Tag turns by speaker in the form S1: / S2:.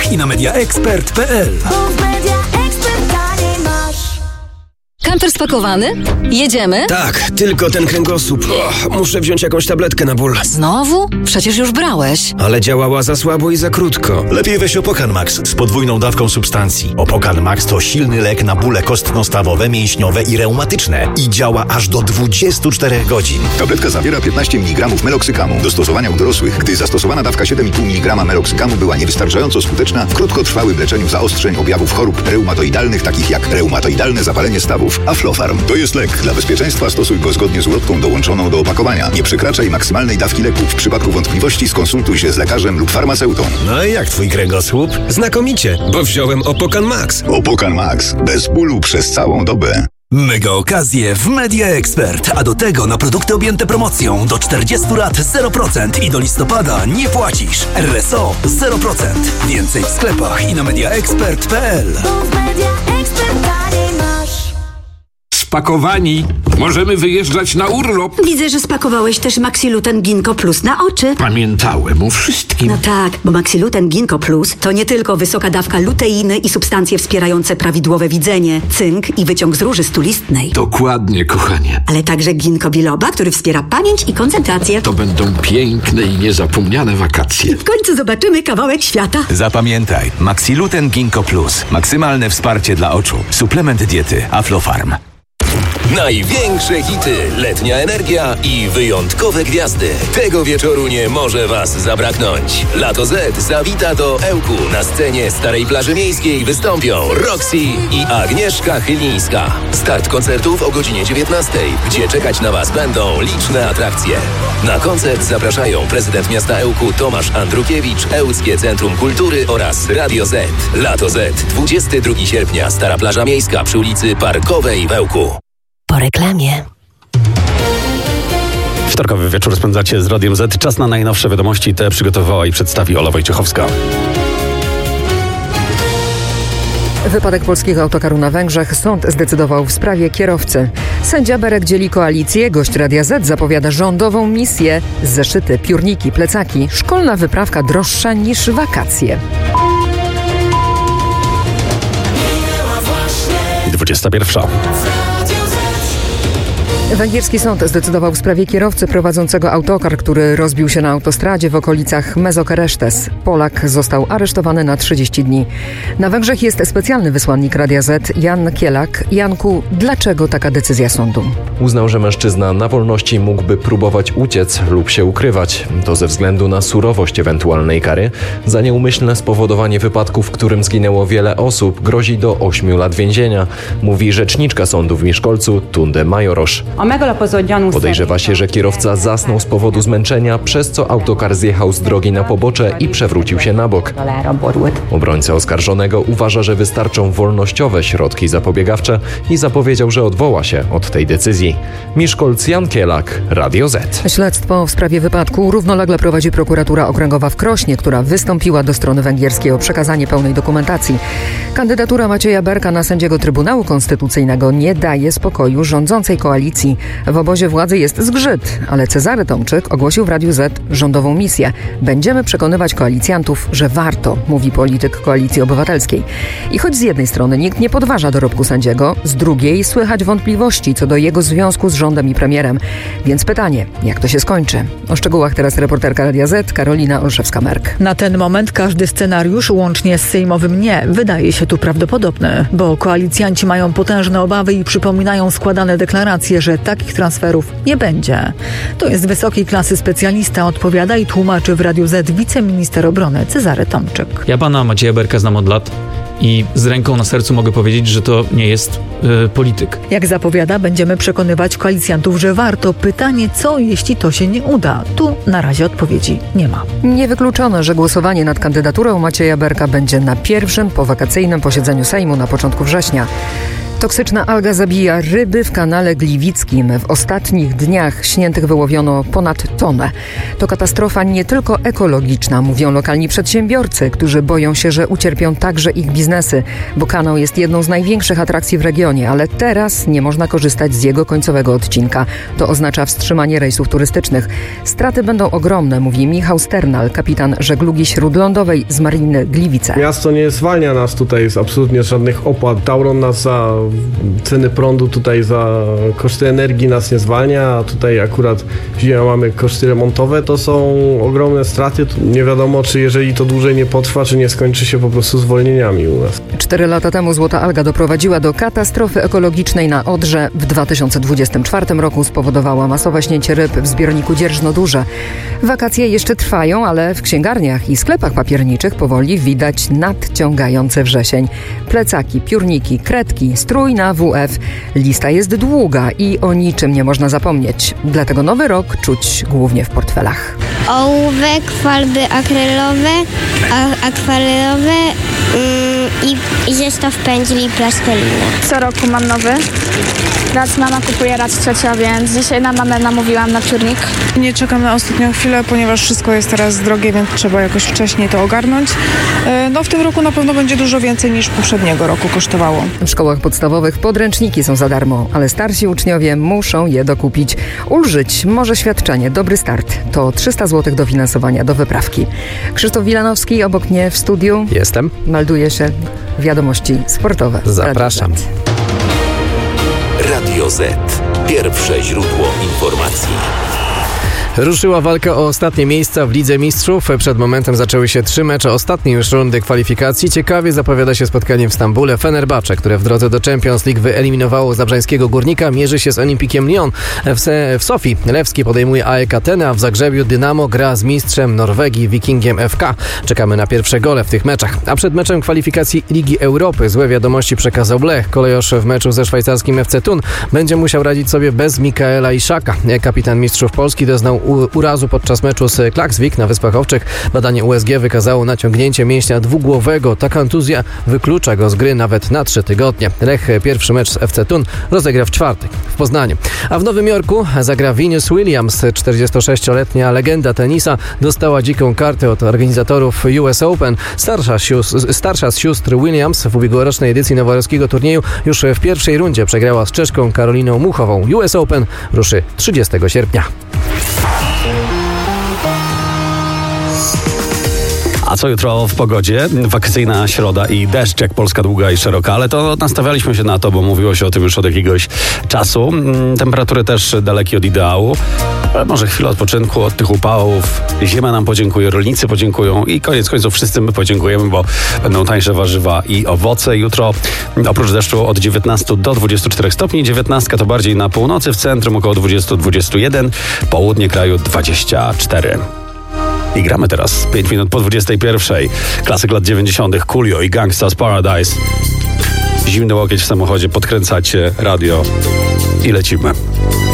S1: sklepach i na mediaexpert.pl.
S2: Kamper spakowany? Jedziemy?
S3: Tak, tylko ten kręgosłup. Muszę wziąć jakąś tabletkę na ból.
S2: Znowu? Przecież już brałeś.
S3: Ale działała za słabo i za krótko.
S4: Lepiej weź Opokan Max z podwójną dawką substancji. Opokan Max to silny lek na bóle kostno-stawowe, mięśniowe i reumatyczne. I działa aż do 24 godzin.
S5: Tabletka zawiera 15 mg meloksykamu. Do stosowania u dorosłych, gdy zastosowana dawka 7,5 mg meloksykamu była niewystarczająco skuteczna w krótkotrwałym leczeniu zaostrzeń objawów chorób reumatoidalnych, takich jak reumatoidalne zapalenie stawów. Aflofarm to jest lek. Dla bezpieczeństwa stosuj go zgodnie z ulotką dołączoną do opakowania. Nie przekraczaj maksymalnej dawki leku. W przypadku wątpliwości skonsultuj się z lekarzem lub farmaceutą.
S4: No i jak twój kręgosłup?
S3: Znakomicie, bo wziąłem Opokan Max.
S5: Opokan Max. Bez bólu przez całą dobę.
S1: Mega okazje w Media Expert, a do tego na produkty objęte promocją do 40 lat 0% i do listopada nie płacisz. RSO 0%. Więcej w sklepach i na mediaexpert.pl.
S6: Spakowani. Możemy wyjeżdżać na urlop.
S7: Widzę, że spakowałeś też Maxiluten Ginkgo Plus na oczy.
S6: Pamiętałem o wszystkim.
S7: No tak, bo Maxiluten Ginkgo Plus to nie tylko wysoka dawka luteiny i substancje wspierające prawidłowe widzenie, cynk i wyciąg z róży stulistnej.
S6: Dokładnie, kochanie.
S7: Ale także ginkgo biloba, który wspiera pamięć i koncentrację.
S6: To będą piękne i niezapomniane wakacje.
S7: W końcu zobaczymy kawałek świata.
S1: Zapamiętaj, Maxiluten Ginkgo Plus. Maksymalne wsparcie dla oczu. Suplement diety Aflofarm.
S8: Największe hity, letnia energia i wyjątkowe gwiazdy. Tego wieczoru nie może Was zabraknąć. Lato Z zawita do Ełku. Na scenie Starej Plaży Miejskiej wystąpią Roxy i Agnieszka Chylińska. Start koncertów o godzinie 19, gdzie czekać na Was będą liczne atrakcje. Na koncert zapraszają prezydent miasta Ełku Tomasz Andrukiewicz, Ełckie Centrum Kultury oraz Radio Z. Lato Z, 22 sierpnia, Stara Plaża Miejska przy ulicy Parkowej w Ełku.
S2: Po reklamie.
S9: Wtorkowy wieczór spędzacie z Radiem Z. Czas na najnowsze wiadomości. Te przygotowała i przedstawi Ola Wojciechowska.
S10: Wypadek polskiego autokaru na Węgrzech. Sąd zdecydował w sprawie kierowcy. Sędzia Berek dzieli koalicję. Gość Radia Z zapowiada rządową misję. Zeszyty, piórniki, plecaki. Szkolna wyprawka droższa niż wakacje.
S9: 21.
S10: Węgierski sąd zdecydował w sprawie kierowcy prowadzącego autokar, który rozbił się na autostradzie w okolicach Mezokerestes. Polak został aresztowany na 30 dni. Na Węgrzech jest specjalny wysłannik Radia Z, Jan Kielak. Janku, dlaczego taka decyzja sądu?
S11: Uznał, że mężczyzna na wolności mógłby próbować uciec lub się ukrywać. To ze względu na surowość ewentualnej kary. Za nieumyślne spowodowanie wypadku, w którym zginęło wiele osób, grozi do 8 lat więzienia, mówi rzeczniczka sądu w Miszkolcu, Tunde Majorosz. Podejrzewa się, że kierowca zasnął z powodu zmęczenia, przez co autokar zjechał z drogi na pobocze i przewrócił się na bok. Obrońca oskarżonego uważa, że wystarczą wolnościowe środki zapobiegawcze i zapowiedział, że odwoła się od tej decyzji. Miszkolc, Jan Kielak, Radio Z.
S10: Śledztwo w sprawie wypadku równolegle prowadzi prokuratura okręgowa w Krośnie, która wystąpiła do strony węgierskiej o przekazanie pełnej dokumentacji. Kandydatura Macieja Berka na sędziego Trybunału Konstytucyjnego nie daje spokoju rządzącej koalicji. W obozie władzy jest zgrzyt, ale Cezary Tomczyk ogłosił w Radiu Z rządową misję. Będziemy przekonywać koalicjantów, że warto, mówi polityk Koalicji Obywatelskiej. I choć z jednej strony nikt nie podważa dorobku sędziego, z drugiej słychać wątpliwości co do jego związku z rządem i premierem. Więc pytanie, jak to się skończy? O szczegółach teraz reporterka Radia Z, Karolina Olszewska-Merk.
S12: Na ten moment każdy scenariusz, łącznie z sejmowym nie, wydaje się tu prawdopodobny, bo koalicjanci mają potężne obawy i przypominają składane deklaracje, że takich transferów nie będzie. To jest wysokiej klasy specjalista, odpowiada i tłumaczy w Radiu Z wiceminister obrony Cezary Tomczyk.
S13: Ja pana Macieja Berka znam od lat i z ręką na sercu mogę powiedzieć, że to nie jest polityk.
S12: Jak zapowiada, będziemy przekonywać koalicjantów, że warto. Pytanie, co jeśli to się nie uda? Tu na razie odpowiedzi nie ma.
S10: Niewykluczone, że głosowanie nad kandydaturą Macieja Berka będzie na pierwszym powakacyjnym posiedzeniu Sejmu na początku września. Toksyczna alga zabija ryby w kanale Gliwickim. W ostatnich dniach śniętych wyłowiono ponad tonę. To katastrofa nie tylko ekologiczna, mówią lokalni przedsiębiorcy, którzy boją się, że ucierpią także ich biznesy, bo kanał jest jedną z największych atrakcji w regionie, ale teraz nie można korzystać z jego końcowego odcinka. To oznacza wstrzymanie rejsów turystycznych. Straty będą ogromne, mówi Michał Sternal, kapitan żeglugi śródlądowej z Mariny Gliwice.
S14: Miasto nie zwalnia nas tutaj z absolutnie żadnych opłat. Tauron nas za ceny prądu, tutaj za koszty energii nas nie zwalnia, a tutaj akurat zimą mamy koszty remontowe. To są ogromne straty. Nie wiadomo, czy jeżeli to dłużej nie potrwa, czy nie skończy się po prostu zwolnieniami u nas.
S10: 4 lata temu złota alga doprowadziła do katastrofy ekologicznej na Odrze. W 2024 roku spowodowała masowe śnięcie ryb w zbiorniku Dzierżno-Duże. Wakacje jeszcze trwają, ale w księgarniach i sklepach papierniczych powoli widać nadciągający wrzesień. Plecaki, piórniki, kredki, strój na WF. Lista jest długa i o niczym nie można zapomnieć. Dlatego nowy rok czuć głównie w portfelach.
S15: Ołówek, farby akwarelowe i zestaw pędzli i plasteliny.
S16: Co roku mam nowy. Raz mama kupuje, raz ciocia, więc dzisiaj na mamę namówiłam na piórnik.
S17: Nie czekam na ostatnią chwilę, ponieważ wszystko jest teraz drogie, więc trzeba jakoś wcześniej to ogarnąć. No w tym roku na pewno będzie dużo więcej niż poprzedniego roku kosztowało.
S10: W szkołach podstawowych podręczniki są za darmo, ale starsi uczniowie muszą je dokupić. Ulżyć może świadczenie Dobry Start. To 300 zł dofinansowania do wyprawki. Krzysztof Wilanowski obok mnie w studiu.
S18: Jestem.
S10: Melduje się wiadomości sportowe.
S18: Zapraszam.
S8: Radio Z. Pierwsze źródło informacji.
S18: Ruszyła walka o ostatnie miejsca w Lidze Mistrzów. Przed momentem zaczęły się 3 mecze ostatniej już rundy kwalifikacji. Ciekawie zapowiada się spotkanie w Stambule. Fenerbahce, które w drodze do Champions League wyeliminowało zabrzańskiego Górnika, mierzy się z Olimpikiem Lyon. W Sofii Lewski podejmuje AEK Ateny, a w Zagrzebiu Dynamo gra z mistrzem Norwegii Wikingiem FK. Czekamy na pierwsze gole w tych meczach. A przed meczem kwalifikacji Ligi Europy złe wiadomości przekazał Blech. Kolejorz w meczu ze szwajcarskim FC Thun będzie musiał radzić sobie bez Mikaela Iszaka. Kapitan mistrzów Polski doznał urazu podczas meczu z Klaksvik na Wyspach Owczych. Badanie USG wykazało naciągnięcie mięśnia dwugłowego. Ta kontuzja wyklucza go z gry nawet na 3 tygodnie. Lech pierwszy mecz z FC Thun rozegra w czwartek w Poznaniu. A w Nowym Jorku zagra Venus Williams. 46-letnia legenda tenisa dostała dziką kartę od organizatorów US Open. Starsza z sióstr Williams w ubiegłorocznej edycji nowojorskiego turnieju już w pierwszej rundzie przegrała z Czeszką Karoliną Muchową. US Open ruszy 30 sierpnia.
S9: A co jutro w pogodzie? Wakacyjna środa i deszcz, jak Polska długa i szeroka, ale to nastawialiśmy się na to, bo mówiło się o tym już od jakiegoś czasu. Temperatury też dalekie od ideału. Ale może chwilę odpoczynku od tych upałów. Ziemia nam podziękuje, rolnicy podziękują i koniec końców wszyscy my podziękujemy, bo będą tańsze warzywa i owoce. Jutro oprócz deszczu od 19 do 24 stopni. 19 to bardziej na północy, w centrum około 20-21, południe kraju 24. I gramy teraz 5 minut po 21. Klasyk lat 90. Coolio i Gangsta's Paradise. Zimny łokieć w samochodzie, podkręcacie radio i lecimy.